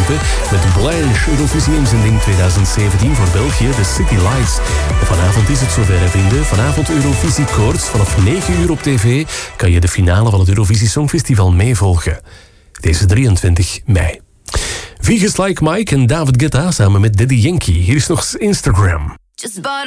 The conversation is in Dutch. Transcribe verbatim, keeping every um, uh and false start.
punten. Met Blanche, Eurovisie-inzending twintig zeventien voor België, de City Lights. En vanavond is het zover, hè, vrienden. Vanavond Eurovisie Koorts. Vanaf negen uur op tv kan je de finale van het Eurovisie Songfestival meevolgen. Deze drieëntwintig mei. Vigus Like Mike en David Guetta samen met Daddy Yankee. Hier is nog Instagram.